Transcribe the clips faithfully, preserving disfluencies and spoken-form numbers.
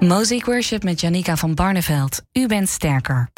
Mosaic Worship met Janica van Barneveld. U bent sterker.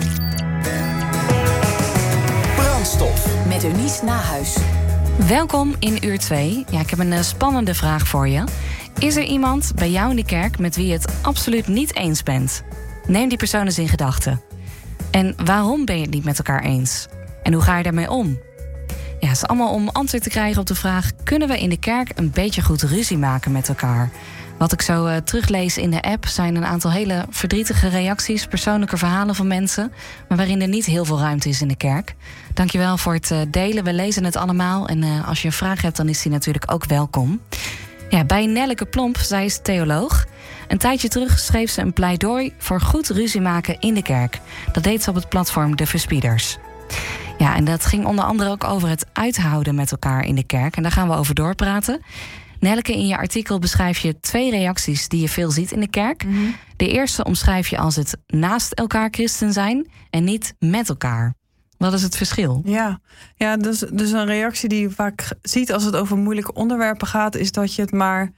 Brandstof met Eunice Nahuis. Welkom in uur twee. Ja, ik heb een uh, spannende vraag voor je. Is er iemand bij jou in de kerk met wie je het absoluut niet eens bent? Neem die persoon eens in gedachten. En waarom ben je het niet met elkaar eens? En hoe ga je daarmee om? Ja, het is allemaal om antwoord te krijgen op de vraag: kunnen we in de kerk een beetje goed ruzie maken met elkaar? Wat ik zo uh, teruglees in de app zijn een aantal hele verdrietige reacties, persoonlijke verhalen van mensen, maar waarin er niet heel veel ruimte is in de kerk. Dankjewel voor het uh, delen. We lezen het allemaal. En uh, als je een vraag hebt, dan is die natuurlijk ook welkom. Ja, bij Nelleke Plomp, zij is theoloog. Een tijdje terug schreef ze een pleidooi voor goed ruzie maken in de kerk. Dat deed ze op het platform De Verspieders. Ja, en dat ging onder andere ook over het uithouden met elkaar in de kerk. En daar gaan we over doorpraten. Nelleke, in je artikel beschrijf je twee reacties die je veel ziet in de kerk. Mm-hmm. De eerste omschrijf je als het naast elkaar christen zijn en niet met elkaar. Wat is het verschil? Ja, ja dus, dus een reactie die je vaak ziet als het over moeilijke onderwerpen gaat, is dat je het maar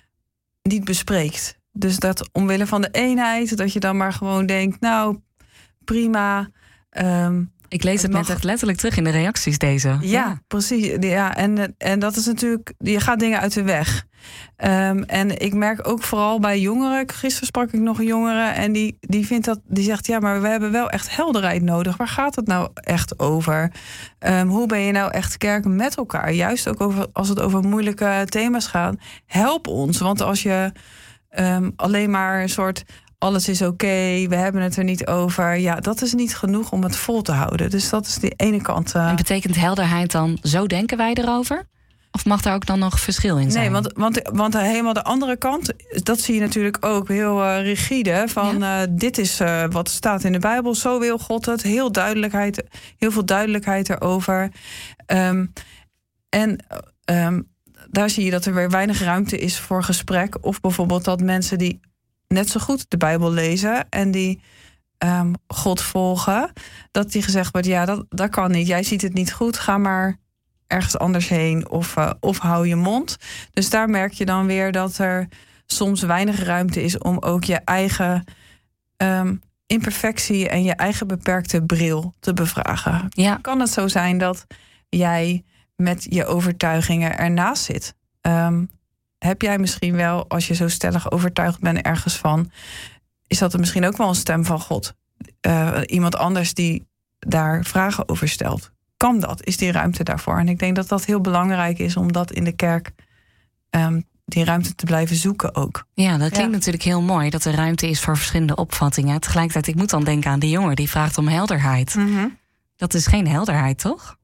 niet bespreekt. Dus dat omwille van de eenheid, dat je dan maar gewoon denkt, nou, prima. Um, Ik lees het, het net mag... echt letterlijk terug in de reacties deze. Ja, ja. precies. Ja, en, en dat is natuurlijk, je gaat dingen uit de weg. Um, en ik merk ook vooral bij jongeren, gisteren sprak ik nog een jongere en die, die vindt dat, die zegt, ja, maar we hebben wel echt helderheid nodig. Waar gaat het nou echt over? Um, hoe ben je nou echt kerk met elkaar? Juist ook over, als het over moeilijke thema's gaat. Help ons, want als je um, alleen maar een soort alles is oké, okay, we hebben het er niet over. Ja, dat is niet genoeg om het vol te houden. Dus dat is die ene kant. Uh... En betekent helderheid dan, zo denken wij erover? Of mag daar ook dan nog verschil in zijn? Nee, want, want, want helemaal de andere kant, dat zie je natuurlijk ook heel uh, rigide. Van ja? uh, dit is uh, wat staat in de Bijbel, zo wil God het. Heel, duidelijkheid, heel veel duidelijkheid erover. Um, en um, daar zie je dat er weer weinig ruimte is voor gesprek. Of bijvoorbeeld dat mensen die net zo goed de Bijbel lezen en die um, God volgen, dat die gezegd wordt, ja, dat, dat kan niet. Jij ziet het niet goed, ga maar ergens anders heen of, uh, of hou je mond. Dus daar merk je dan weer dat er soms weinig ruimte is om ook je eigen um, imperfectie en je eigen beperkte bril te bevragen. Ja. Kan het zo zijn dat jij met je overtuigingen ernaast zit? Um, Heb jij misschien wel, als je zo stellig overtuigd bent ergens van, is dat er misschien ook wel een stem van God? Uh, iemand anders die daar vragen over stelt. Kan dat? Is die ruimte daarvoor? En ik denk dat dat heel belangrijk is om dat in de kerk um, die ruimte te blijven zoeken ook. Ja, dat klinkt ja. natuurlijk heel mooi, dat er ruimte is voor verschillende opvattingen. Tegelijkertijd, ik moet dan denken aan die jongen die vraagt om helderheid. Mm-hmm. Dat is geen helderheid, toch?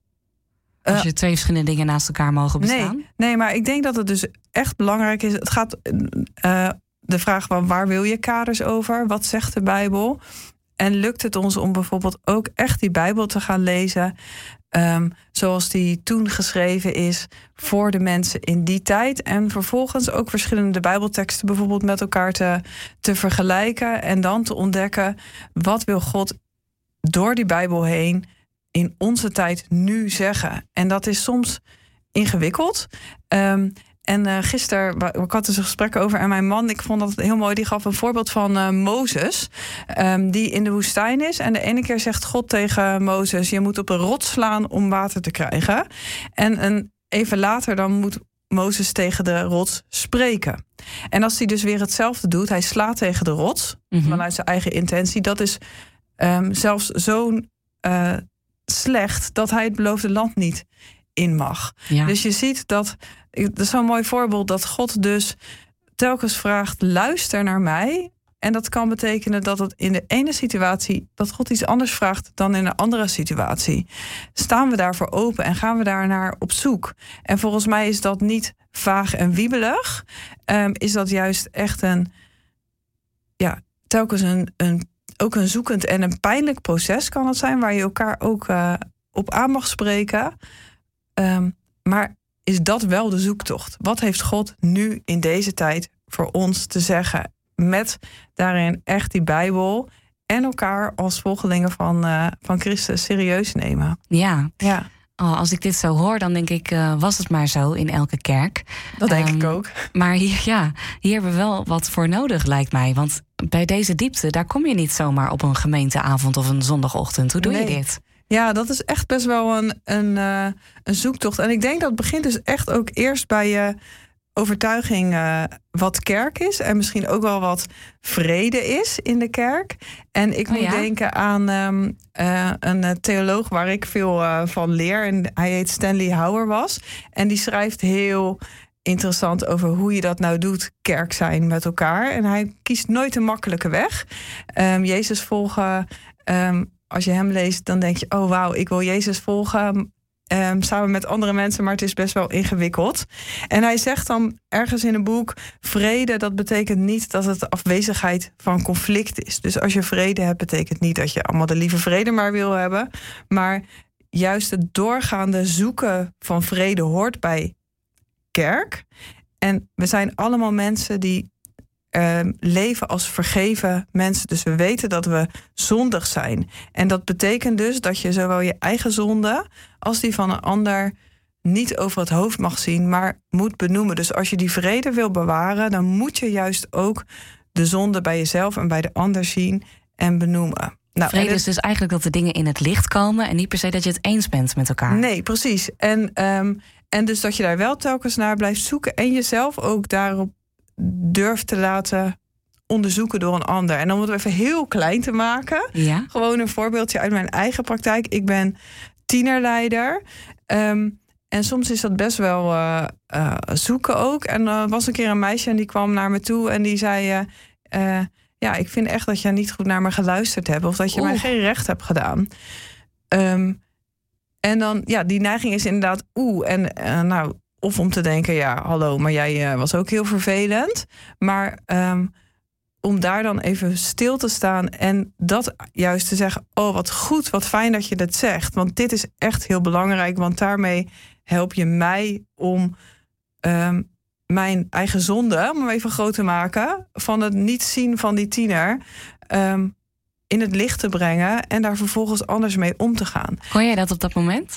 Als je twee verschillende dingen naast elkaar mogen bestaan? Nee, nee, maar ik denk dat het dus echt belangrijk is. Het gaat uh, de vraag van waar wil je kaders over? Wat zegt de Bijbel? En lukt het ons om bijvoorbeeld ook echt die Bijbel te gaan lezen Um, zoals die toen geschreven is voor de mensen in die tijd. En vervolgens ook verschillende Bijbelteksten bijvoorbeeld met elkaar te, te vergelijken. En dan te ontdekken, wat wil God door die Bijbel heen in onze tijd nu zeggen? En dat is soms ingewikkeld. Um, en uh, gisteren, ik had dus een gesprek over en mijn man, ik vond dat heel mooi, die gaf een voorbeeld van uh, Mozes, um, die in de woestijn is. En de ene keer zegt God tegen Mozes, je moet op een rots slaan om water te krijgen. En een, even later dan moet Mozes tegen de rots spreken. En als hij dus weer hetzelfde doet, hij slaat tegen de rots, mm-hmm. vanuit zijn eigen intentie, dat is um, zelfs zo uh, slecht dat hij het beloofde land niet in mag. Ja. Dus je ziet dat, dat is zo'n mooi voorbeeld, dat God dus telkens vraagt, luister naar mij. En dat kan betekenen dat het in de ene situatie, dat God iets anders vraagt dan in een andere situatie. Staan we daarvoor open en gaan we daar naar op zoek? En volgens mij is dat niet vaag en wiebelig. Um, is dat juist echt een, ja, telkens een, een, ook een zoekend en een pijnlijk proces kan het zijn, waar je elkaar ook uh, op aan mag spreken. Um, maar is dat wel de zoektocht? Wat heeft God nu in deze tijd voor ons te zeggen? Met daarin echt die Bijbel en elkaar als volgelingen van, uh, van Christus serieus nemen. Ja. ja. Oh, als ik dit zo hoor, dan denk ik, uh, was het maar zo in elke kerk. Dat denk um, ik ook. Maar hier, ja, hier hebben we wel wat voor nodig, lijkt mij. Want bij deze diepte, daar kom je niet zomaar op een gemeenteavond of een zondagochtend. Hoe doe nee. je dit? Ja, dat is echt best wel een, een, uh, een zoektocht. En ik denk dat het begint dus echt ook eerst bij je overtuiging uh, wat kerk is. En misschien ook wel wat vrede is in de kerk. En ik oh, moet ja? denken aan um, uh, een theoloog waar ik veel uh, van leer. En hij heet Stanley Hauerwas. En die schrijft heel interessant over hoe je dat nou doet, kerk zijn met elkaar. En hij kiest nooit een makkelijke weg. Um, Jezus volgen, um, als je hem leest, dan denk je, oh wauw, ik wil Jezus volgen. Um, samen met andere mensen, maar het is best wel ingewikkeld. En hij zegt dan ergens in een boek, vrede, dat betekent niet dat het de afwezigheid van conflict is. Dus als je vrede hebt, betekent niet dat je allemaal de lieve vrede maar wil hebben. Maar juist het doorgaande zoeken van vrede hoort bij kerk. En we zijn allemaal mensen die Uh, leven als vergeven mensen. Dus we weten dat we zondig zijn. En dat betekent dus dat je zowel je eigen zonde als die van een ander niet over het hoofd mag zien, maar moet benoemen. Dus als je die vrede wil bewaren, dan moet je juist ook de zonde bij jezelf en bij de ander zien en benoemen. Nou, vrede en het... is dus eigenlijk dat de dingen in het licht komen en niet per se dat je het eens bent met elkaar. Nee, precies. En, um, en dus dat je daar wel telkens naar blijft zoeken en jezelf ook daarop durft te laten onderzoeken door een ander. En om het even heel klein te maken, ja? Gewoon een voorbeeldje uit mijn eigen praktijk. Ik ben tienerleider. Um, en soms is dat best wel uh, uh, zoeken ook. En er uh, was een keer een meisje en die kwam naar me toe en die zei, Uh, uh, ja, ik vind echt dat je niet goed naar me geluisterd hebt of dat je Oeh. mij geen recht hebt gedaan. Um, en dan, ja, die neiging is inderdaad oeh. En uh, nou, of om te denken, ja, hallo, maar jij uh, was ook heel vervelend. Maar um, om daar dan even stil te staan en dat juist te zeggen, oh, wat goed, wat fijn dat je dat zegt. Want dit is echt heel belangrijk, want daarmee help je mij om um, mijn eigen zonde, om hem even groot te maken, van het niet zien van die tiener, um, in het licht te brengen en daar vervolgens anders mee om te gaan. Kon jij dat op dat moment?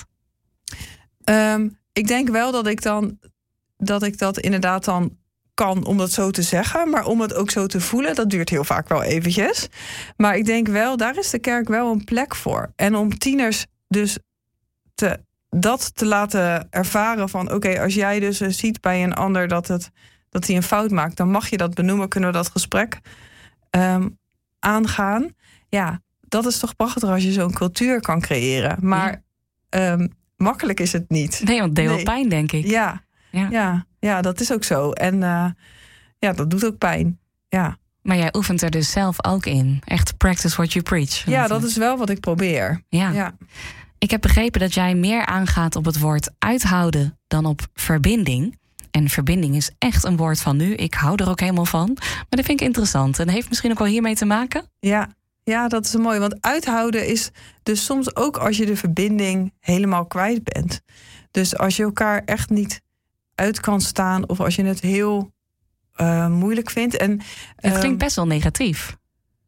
Um, ik denk wel dat ik dan dat ik dat inderdaad dan kan om dat zo te zeggen, maar om het ook zo te voelen, dat duurt heel vaak wel eventjes. Maar ik denk wel, daar is de kerk wel een plek voor. En om tieners dus te, dat te laten ervaren van, oké, okay, als jij dus ziet bij een ander dat het dat hij een fout maakt, dan mag je dat benoemen, kunnen we dat gesprek um, aangaan. Ja, dat is toch prachtig als je zo'n cultuur kan creëren. Maar ja. um, makkelijk is het niet. Nee, want deel nee. pijn, denk ik. Ja, ja. ja, ja, dat is ook zo. En uh, ja, dat doet ook pijn. Ja. Maar jij oefent er dus zelf ook in. Echt practice what you preach. Ja, dat is wel wat ik probeer. Ja. ja. Ik heb begrepen dat jij meer aangaat op het woord uithouden dan op verbinding. En verbinding is echt een woord van nu. Ik hou er ook helemaal van. Maar dat vind ik interessant. En heeft misschien ook wel hiermee te maken? Ja. Ja, dat is mooi. Want uithouden is dus soms ook als je de verbinding helemaal kwijt bent. Dus als je elkaar echt niet uit kan staan of als je het heel uh, moeilijk vindt. En, het klinkt um, best wel negatief.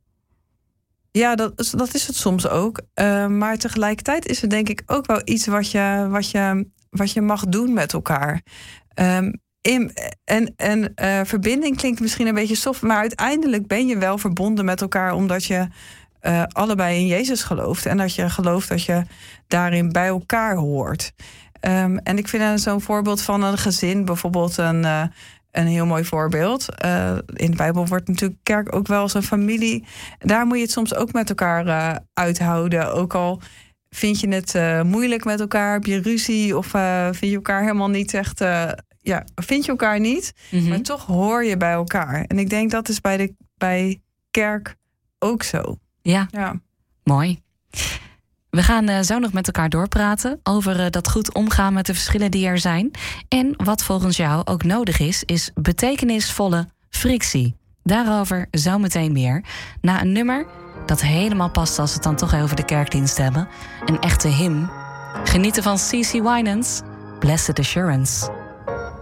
Ja, dat is, dat is het soms ook. Uh, maar tegelijkertijd is het denk ik ook wel iets wat je, wat je, wat je mag doen met elkaar. Um, In, en en uh, verbinding klinkt misschien een beetje soft, maar uiteindelijk ben je wel verbonden met elkaar omdat je uh, allebei in Jezus gelooft en dat je gelooft dat je daarin bij elkaar hoort. Um, en ik vind zo'n voorbeeld van een gezin bijvoorbeeld een, uh, een heel mooi voorbeeld. Uh, in de Bijbel wordt natuurlijk kerk ook wel als een familie. Daar moet je het soms ook met elkaar uh, uithouden, ook al vind je het uh, moeilijk met elkaar, heb je ruzie of uh, vind je elkaar helemaal niet echt Uh, Ja, vind je elkaar niet, mm-hmm. maar toch hoor je bij elkaar. En ik denk dat is bij de bij kerk ook zo. Ja, ja. Mooi. We gaan uh, zo nog met elkaar doorpraten over uh, dat goed omgaan met de verschillen die er zijn. En wat volgens jou ook nodig is, is betekenisvolle frictie. Daarover zo meteen meer. Na een nummer dat helemaal past als we het dan toch over de kerkdienst hebben. Een echte hymn. Genieten van C C Winans, Blessed Assurance.